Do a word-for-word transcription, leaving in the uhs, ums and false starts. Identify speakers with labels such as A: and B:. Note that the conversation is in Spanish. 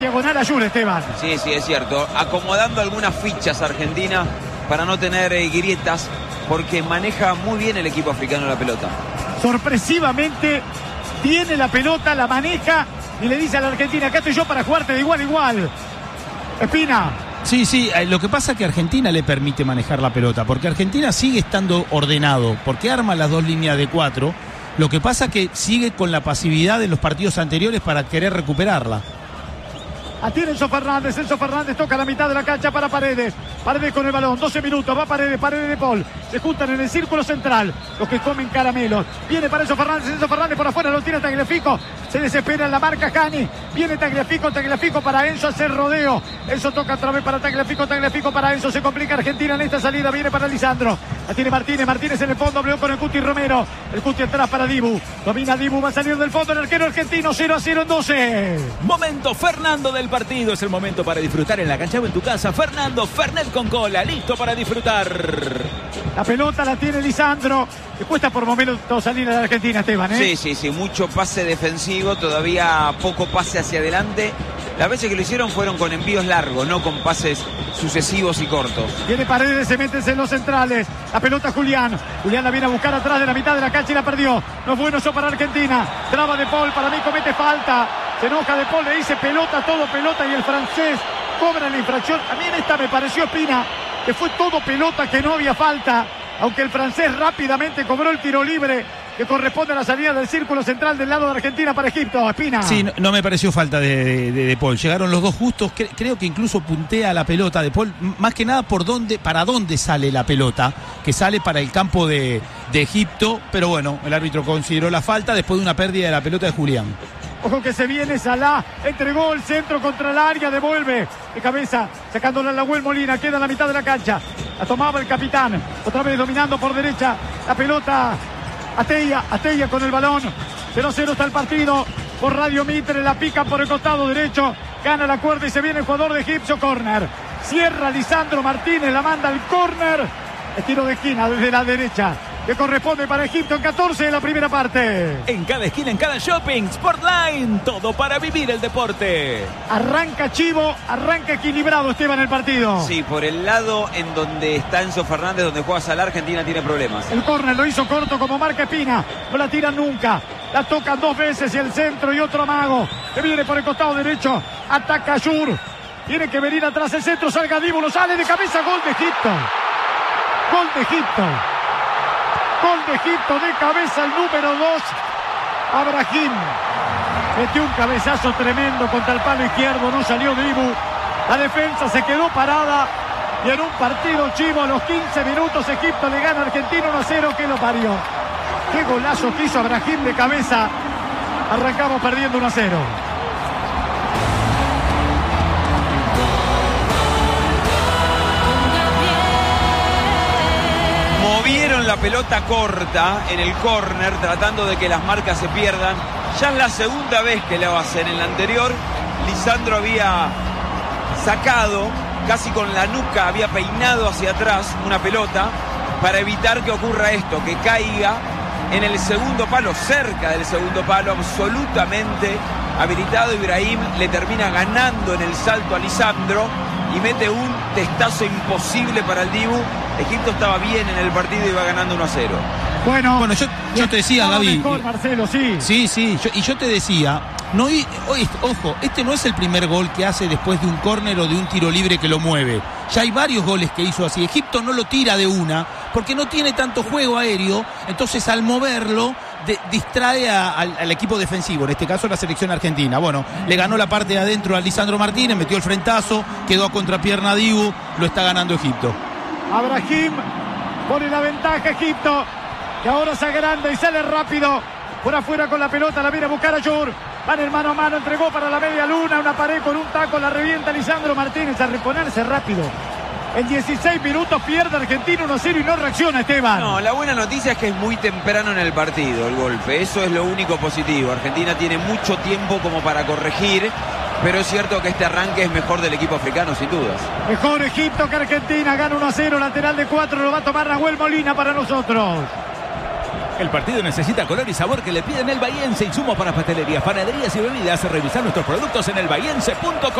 A: Diagonal a Jure, Esteban.
B: Sí, sí, es cierto. Acomodando algunas fichas Argentina para no tener eh, grietas, porque maneja muy bien el equipo africano la pelota.
A: Sorpresivamente tiene la pelota, la maneja y le dice a la Argentina, acá estoy yo para jugarte de igual a igual. Espina.
C: Sí, sí, lo que pasa es que Argentina le permite manejar la pelota, porque Argentina sigue estando ordenado, porque arma las dos líneas de cuatro. Lo que pasa es que sigue con la pasividad de los partidos anteriores para querer recuperarla.
A: Atiene Enzo Fernández, Enzo Fernández toca la mitad de la cancha para Paredes. Paredes con el balón, doce minutos, va Paredes, Paredes de Paul. Se juntan en el círculo central, los que comen caramelos. Viene para Enzo Fernández, Enzo Fernández por afuera, lo tira Tagliafico. Se desespera en la marca Cani. Viene Tagliafico, Tagliafico para Enzo, hacer rodeo. Enzo toca otra vez para Tagliafico, Tagliafico para Enzo. Se complica Argentina en esta salida, viene para Lisandro. La tiene Martínez, Martínez en el fondo, habló con el Cuti Romero. El Cuti atrás para Dibu. Domina Dibu, va a salir del fondo el arquero argentino, cero a cero en doce.
D: Momento Fernando del partido, es el momento para disfrutar en la cancha o en tu casa. Fernando Fernet con cola, listo para disfrutar.
A: La pelota la tiene Lisandro. Le cuesta por momentos salir a la Argentina, Esteban, ¿eh?
B: Sí, sí, sí, mucho pase defensivo, todavía poco pase hacia adelante. Las veces que lo hicieron fueron con envíos largos, no con pases sucesivos y cortos.
A: Viene Paredes, se mete en los centrales. La pelota Julián. Julián la viene a buscar atrás de la mitad de la cancha y la perdió. No es bueno eso para Argentina. Traba de Paul, para mí comete falta. Se enoja de Paul, le dice pelota, todo pelota y el francés cobra la infracción. A mí en esta me pareció, Espina, que fue todo pelota, que no había falta. Aunque el francés rápidamente cobró el tiro libre que corresponde a la salida del círculo central del lado de Argentina para Egipto. Espina.
C: Sí, no, no me pareció falta de, de, de Paul. Llegaron los dos justos. Cre creo que incluso puntea la pelota de Paul. Más que nada por dónde, para dónde sale la pelota. Que sale para el campo de, de Egipto. Pero bueno, el árbitro consideró la falta después de una pérdida de la pelota de Julián.
A: Ojo que se viene Salah, entregó el centro contra el área, devuelve de cabeza, sacándola a Nahuel Molina, queda en la mitad de la cancha. La tomaba el capitán, otra vez dominando por derecha la pelota. Atella, Atella con el balón. cero a cero está el partido. Por Radio Mitre la pica por el costado derecho. Gana la cuerda y se viene el jugador de Egipto, córner. Cierra Lisandro Martínez, la manda al córner. El tiro de esquina desde la derecha, que corresponde para Egipto en catorce de la primera parte.
D: En cada esquina, en cada shopping, Sportline, todo para vivir el deporte.
A: Arranca chivo, arranca equilibrado, Esteban, el partido.
B: Sí, por el lado en donde está Enzo Fernández, donde juega Salah, Argentina tiene problemas.
A: El córner lo hizo corto como marca Espina, no la tiran nunca. La tocan dos veces y el centro y otro amago que viene por el costado derecho. Ataca Yur. Tiene que venir atrás el centro, salga Dibu, lo sale de cabeza, gol de Egipto. Gol de Egipto. Gol de Egipto de cabeza, el número dos, Abrahim. Metió un cabezazo tremendo contra el palo izquierdo, no salió Dibu. La defensa se quedó parada y en un partido chivo a los quince minutos Egipto le gana a Argentina uno a cero, que lo parió. Qué golazo que hizo Abrahim de cabeza. Arrancamos perdiendo uno a cero.
B: Movieron la pelota corta en el córner, tratando de que las marcas se pierdan. Ya es la segunda vez que lo hacen. En la anterior, Lisandro había sacado, casi con la nuca, había peinado hacia atrás una pelota para evitar que ocurra esto, que caiga en el segundo palo, cerca del segundo palo, absolutamente habilitado. Ibrahim le termina ganando en el salto a Lisandro y mete un testazo imposible para el Dibu. Egipto estaba bien en el partido y va ganando uno a cero.
A: Bueno,
C: bueno yo, yo te decía, Gaby.
A: Mejor, Marcelo, sí.
C: Sí, sí, yo, y yo te decía, no, hoy, ojo, este no es el primer gol que hace después de un córner o de un tiro libre que lo mueve. Ya hay varios goles que hizo así. Egipto no lo tira de una, porque no tiene tanto juego aéreo, entonces al moverlo de, distrae a, al, al equipo defensivo, en este caso la selección argentina. Bueno, le ganó la parte de adentro a Lisandro Martínez, metió el frentazo, quedó a contrapierna Dibu, lo está ganando Egipto.
A: Abrahim pone la ventaja Egipto, que ahora se agranda y sale rápido por afuera con la pelota, la viene a buscar a Yur. Van el mano a mano, entregó para la media luna, una pared con un taco, la revienta Lisandro Martínez a reponerse rápido. En dieciséis minutos pierde Argentina uno a cero y no reacciona, Esteban.
B: No, la buena noticia es que es muy temprano en el partido el golpe, eso es lo único positivo. Argentina tiene mucho tiempo como para corregir, pero es cierto que este arranque es mejor del equipo africano, sin dudas.
A: Mejor Egipto que Argentina, gana uno a cero, lateral de cuatro, lo va a tomar Nahuel Molina para nosotros.
D: El partido necesita color y sabor que le piden el Bahiense. Insumos para pastelerías, panaderías y bebidas. Revisar nuestros productos en el bahiense punto com.